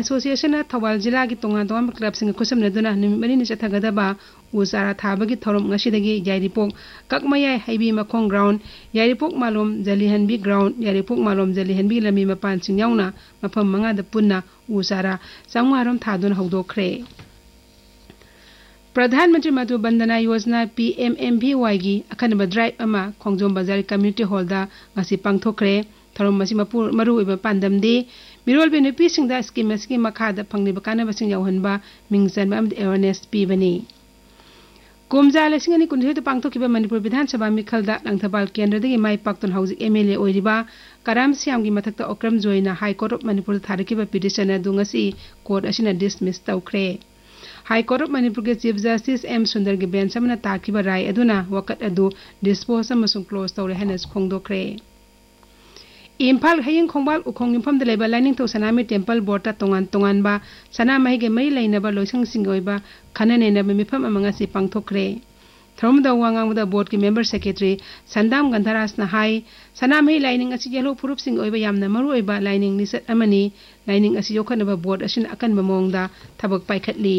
association Thoubal जिला की तोंगा तोंगा club सिंग खुसमनदुना निमरि नि चथगदबा उसारा थाबगी थौरम ngasiदगी यारिपोक ककमयाय हाइबी मखोंग ग्राउंड यारिपोक मालोम जलिहनबी ग्राउंड यारिपोक मालोम जलिहनबी लमी मपान सिंग याउना मफम मंगा द पुन्ना उसारा संगवारम थादुन हौदोखरे प्रधानमंत्री मधु बंदना योजना PMMVY की अखनब ड्राइव अमा खोंजोम बाजार कम्युनिटी हॉल दा ngasi पांगथोखरे थौरम मसी मपुर मरु इबा पांदमदी मिरोल बे नुपी सिंगदा स्कीम मसी मखादा फंगनिबा कानबसिंग यावहनबा मिंगसन अम अवेयरनेस पीबनी कुमजा लसिंगनी कुनहिद पांगथोखिबा मणिपुर विधानसभा मिखलदा लंगथबाल केंद्रदगी माई पाक्तन हौजिक MLA ओइरिबा कराम सियामगी मथक्ता Okram जोइना high court of Manipur थारकिबा petition अदु ngasi कोर्ट असिना dismiss तौखरे high court of Manipur के चीफ जस्टिस M सुंदर के बेंच अमना ताकिबा राय अदुना वकत अदु dispose अमसुंग close तौरे Hans खोंगदोखरे Imphal हयिंग खोंबाल उखोंग निफम the लेबा लाइनिंग तो सनामी टेम्पल बोर्ड तोंगान तोंगान बा सनामाही के मई लाइनबा लोइसंग सिंगोइबा खननेनबा मिफम अमंगासी पांगथोखरे थरमदा वांगांगदा बोर्ड की मेंबर सेक्रेटरी संदाम गंधरास ना हाई सनामाही लाइनिंग असि येलो पुरुप सिंग ओइबा यामना मरु ओइबा लाइनिंग निसत अमनी लाइनिंग असि योखनबा बोर्ड असिन अकन बमोंगदा थबक पाइखतली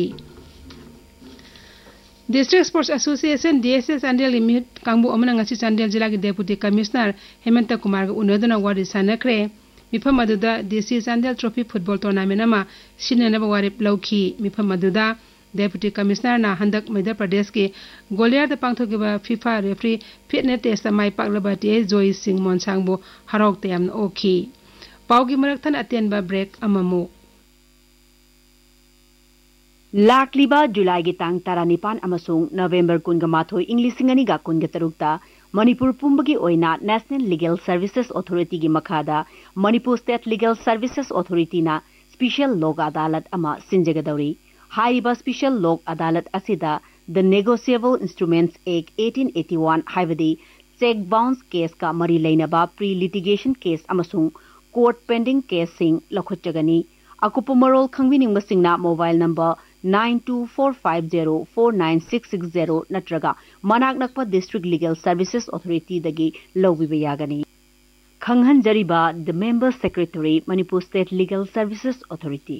district sports association DSS Chandel limit कांगबु अमना ngasi चांदेल जिला की डेप्यूटी कमिश्नर हेमंत कुमार उनदना वारी सानखरे मिफम अदुदा DC Chandel trophy football tournament अमा सिननबा वारिप लौखी मिफम अदुदा डेप्यूटी कमिश्नर ना हंदक मध्य प्रदेश के गोलियार the पांगथोकिबा FIFA referee fitness test my पाकलबा T जोई सिंह मोनसांगबु हरौक तयाम ओखी पाउगी मरकथन अतेनबा ब्रेक अममु लाकलिबा जुलाई की तांग 19 अमसुंग नवेंबर 18 इंग्लिसिंगनी गा 13 Manipur पुंबगी ओइना national legal services authority की मखादा Manipur state legal services authority ना स्पेशल लोक अदालत अमा सिंजगदौरी हाइबा स्पेशल लोक अदालत असिदा the negotiable instruments act 1881 हाइबदी cheque bounce case का मरी लेनबा pre litigation case अमसुंग court pending case सिंग लखुटजगनी अकुपमरोल खंगबिनिंगबसिंगना मोबाइल नंबर 9245049660 नत्रगा मनाक नकपा district legal services authority दगी लौबिबा यागनी खंगहन जरीबा the member secretary Manipur state legal services authority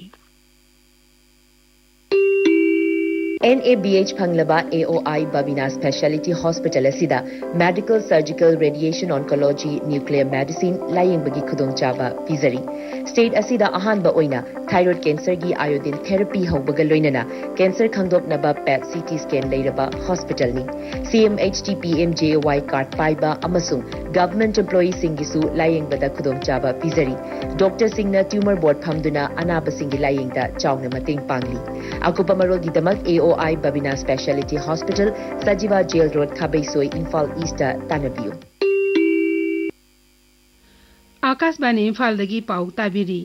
NABH फंगलबा AOI Babina Specialty Hospital asida Medical Surgical Radiation Oncology Nuclear Medicine layingbagi khudongchaba pizari State asida ahanba oina thyroid cancer gi iodine therapy haubaga loinana cancer khangdoknaba PET CT scan leiraba hospital ni CMHT PMJY card paiba amasung government employee singisu layingbada khudongchaba pizari Dr Singna tumor board phamduna anaba singi layingda chawna mating pangli akupa marol gi damak AOI Babina Specialty Hospital Sajiva Jail Road Khabaisoi Imphal East Tanabiu Akashvani इम्फालदगी पाउ ताबिरी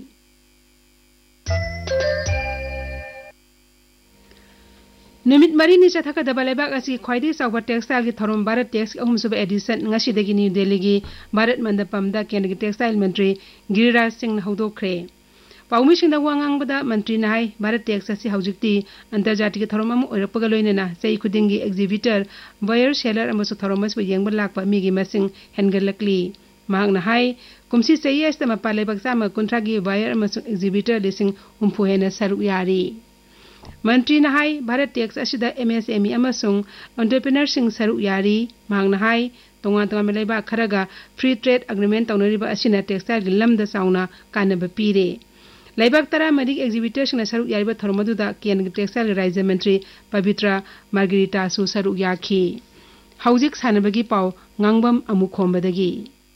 नुमित मरीनी चथकदबा लेबाक असि ख्वाइदि चावबा textile की थरोम Bharat takes अहुमसुबा addition ngasiदगी new Delhi की भारत मंडपमदा केंद्र की textile मंत्री गिरिराज सिंह हौदोखरे पाउमिसिंग वांगांगबदा मंत्री नाय भारत टेक्स असि हौजिकती अंतर्जातीय थरोम अम ओरपगा लोइनेना चै खुदिंगी एग्जिबिटर बायर सेलर अमसु थरोमसबु येंगबा लाकपा मिगी मसिंग हेनगलकली मांगना हाय कुमसी चैयस तमा पालेबक चामा कुंथ्रागी बायर अमसु एग्जिबिटर लिसिंग हुमफु हेना सरुक यारी मंत्री नाय भारत टेक्स असिदा MSME अमसुंग एंटरप्रेन्योर सिंग सरुक यारी मांगना हाय तोंगा तोंगा मेलाइबा खरगा फ्री ट्रेड एग्रीमेंट तौनरिबा असिना टेक्सटाइल गी लमदा चाउना कानबा पीरे लाइबाक तरा मरिक एग्जिबिटर सिंग सरुक यारिबा थरमदुदा केंद्र टेक्सटाइल राज्य मंत्री पवित्रा मार्गरिटा सु सरुक याखी हौजिक सानबगी पाउ ngangbam amukhombadagi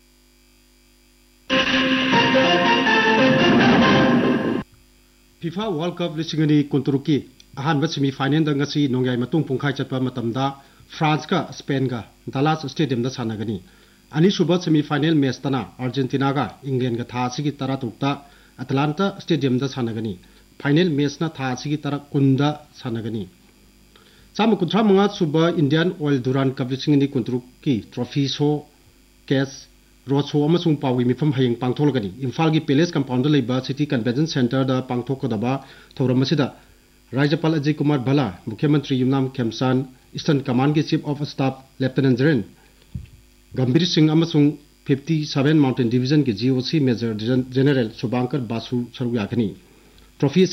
FIFA World Cup lisingani kunturuki ahanba semi final da ngasi nongyai matung pungkhai chatpa matamda France ka Spain ga Dallas Stadium da sanagani ani suba semi final match tana Argentina ga England ga tha sigi tara tukta Atlanta Stadium da sanagani final match na tha sigi tara kunda sanagani sama kuntra manga suba Indian Oil Duran Cup lisingani kunturuki trophy show case road show amasung pawi mifam hayeng pangtholgani Imphal gi Palace compound leiba City Convention Center da pangthokodaba thoramasida Rajapal Ajay Kumar Bhala Mukhyamantri Yumnam Khemsan Eastern Command gi Chief of Staff Lieutenant General Gambhir Singh amasung 57 Mountain Division gi GOC Major General Subankar Basu Saruyakani trophy